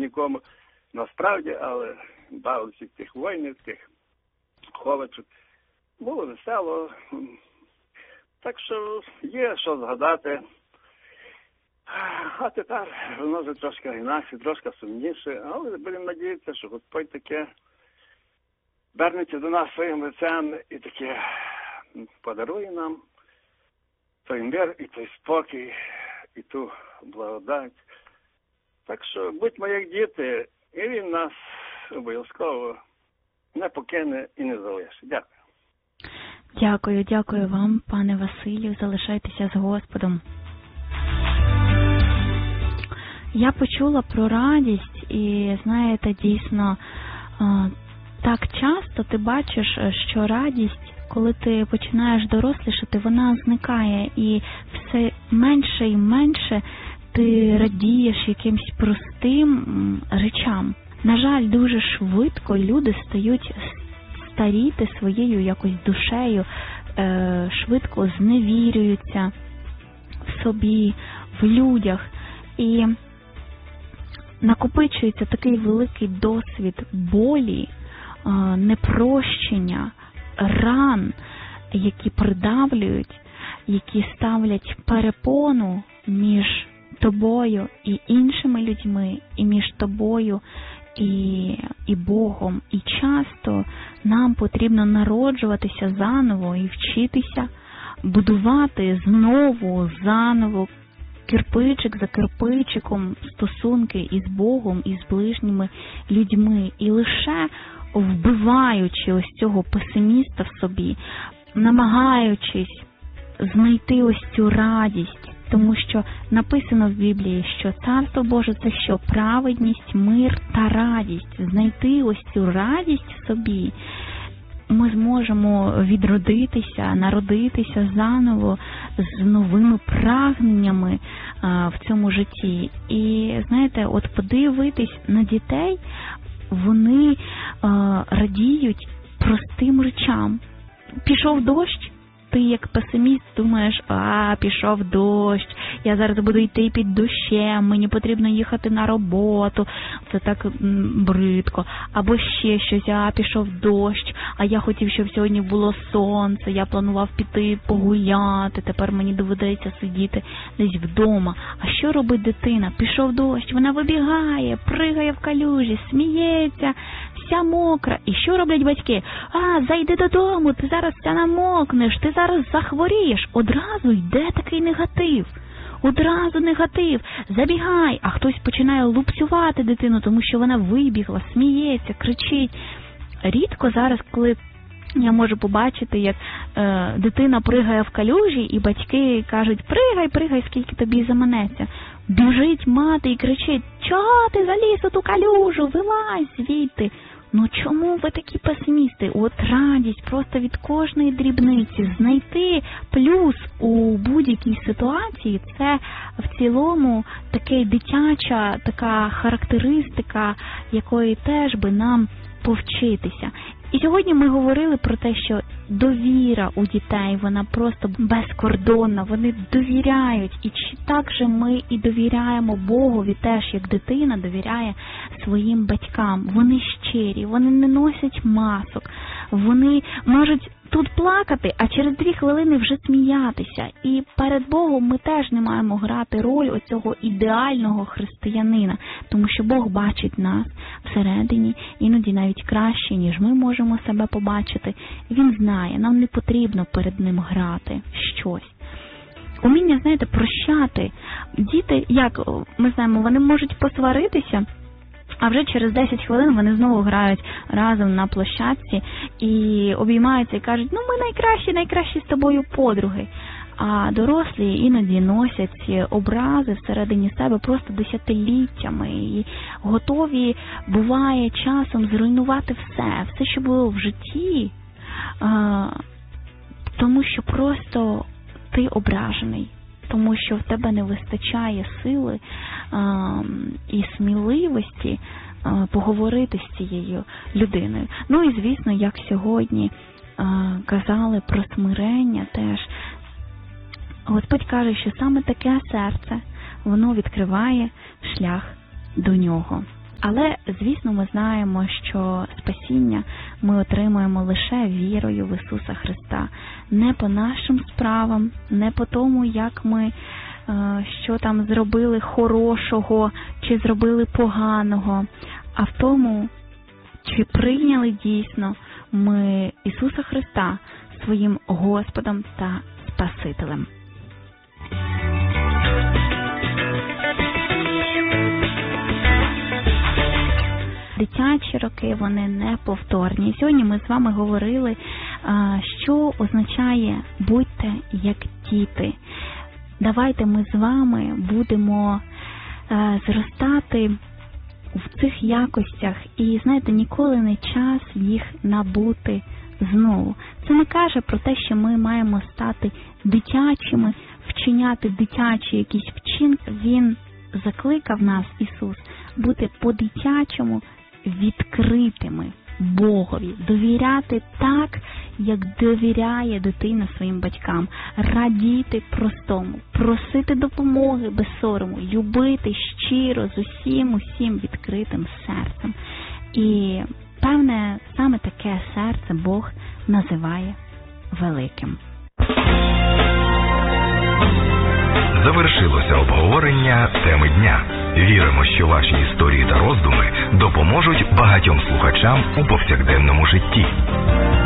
нікому насправді, але бавилися в тих воїнів, тих ховачок. Було весело. Так що є що згадати. А тепер воно вже трошки інакше, трошки сумніше, але будемо надіятися, що Господь таке вернеться до нас своїм лицем і таке подарує нам той мир і той спокій, і ту благодать. Так що будьмо як діти, і Він нас обов'язково не покине і не залишить. Дякую. Дякую вам, пане Василю. Залишайтеся з Господом. Я почула про радість і, знаєте, дійсно, так часто ти бачиш, що радість, коли ти починаєш дорослішати, вона зникає, і все менше і менше ти радієш якимсь простим речам. На жаль, дуже швидко люди стають старіти своєю якось душею, швидко зневірюються в собі, в людях. І накопичується такий великий досвід болі, непрощення, ран, які придавлюють, які ставлять перепону між тобою і іншими людьми, і між тобою і Богом. І часто нам потрібно народжуватися заново і вчитися будувати заново, кирпичик за кирпичиком стосунки із Богом, і з ближніми людьми. І лише вбиваючи ось цього песиміста в собі, намагаючись знайти ось цю радість, тому що написано в Біблії, що Царство Боже – це що? Праведність, мир та радість. Знайти ось цю радість в собі, ми зможемо відродитися, народитися заново з новими прагненнями в цьому житті. І, знаєте, от подивитись на дітей, вони радіють простим речам. Пішов дощ, ти як песиміст думаєш, пішов дощ, я зараз буду йти під дощем, мені потрібно їхати на роботу, це так бридко. Або ще щось, пішов дощ, а я хотів, щоб сьогодні було сонце, я планував піти погуляти, тепер мені доведеться сидіти десь вдома. А що робить дитина? Пішов дощ, вона вибігає, пригає в калюжі, сміється, вся мокра. І що роблять батьки? Зайди додому, ти зараз вся намокнеш, ти зараз захворієш. Одразу йде такий негатив. Одразу негатив. Забігай. А хтось починає лупцювати дитину, тому що вона вибігла, сміється, кричить. Рідко зараз, коли я можу побачити, як дитина пригає в калюжі, і батьки кажуть, пригай, скільки тобі заманеться. Біжить мати і кричить, чого ти заліз у ту калюжу, вилазь звідти. Чому ви такі песимісти? От радість просто від кожної дрібниці. Знайти плюс у будь-якій ситуації – це в цілому така дитяча така характеристика, якої теж би нам повчитися. І сьогодні ми говорили про те, що довіра у дітей, вона просто безкордонна, вони довіряють. І так же ми і довіряємо Богові теж, як дитина довіряє своїм батькам. Вони щирі, вони не носять масок, вони можуть тут плакати, а через 2 хвилини вже сміятися. І перед Богом ми теж не маємо грати роль оцього ідеального християнина, тому що Бог бачить нас всередині, іноді навіть краще, ніж ми можемо себе побачити. Він знає, нам не потрібно перед ним грати щось. Уміння, знаєте, прощати. Діти, як ми знаємо, вони можуть посваритися, а вже через 10 хвилин вони знову грають разом на площадці і обіймаються і кажуть, ми найкращі з тобою подруги. А дорослі іноді носять образи всередині себе просто десятиліттями і готові, буває, часом зруйнувати все, що було в житті, тому що просто ти ображений, тому що в тебе не вистачає сили і сміливості поговорити з цією людиною. І, звісно, як сьогодні казали про смирення теж, Господь каже, що саме таке серце, воно відкриває шлях до нього. Але, звісно, ми знаємо, що спасіння ми отримуємо лише вірою в Ісуса Христа. Не по нашим справам, не по тому, як ми що там зробили хорошого, чи зробили поганого, а в тому, чи прийняли дійсно ми Ісуса Христа своїм Господом та Спасителем. Дитячі роки, вони неповторні. Сьогодні ми з вами говорили, що означає «будьте як діти». Давайте ми з вами будемо зростати в цих якостях і, знаєте, ніколи не час їх набути знову. Це не каже про те, що ми маємо стати дитячими, вчиняти дитячі якісь вчинки. Він закликав нас, Ісус, бути по-дитячому відкритими Богові, довіряти так, як довіряє дитина своїм батькам, радіти простому, просити допомоги без сорому, любити щиро, з усім відкритим серцем. І, певне, саме таке серце Бог називає великим. Завершилося обговорення теми дня. Віримо, що ваші історії та роздуми допоможуть багатьом слухачам у повсякденному житті.